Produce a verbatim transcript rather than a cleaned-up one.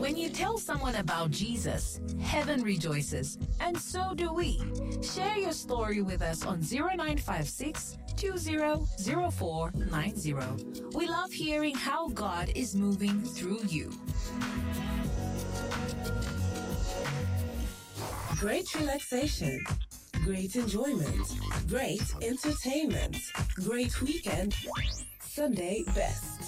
When you tell someone about Jesus, heaven rejoices, and so do we. Share your story with us on zero nine five six, two zero zero four nine zero. We love hearing how God is moving through you. Great relaxation, great enjoyment, great entertainment, great weekend, Sunday best.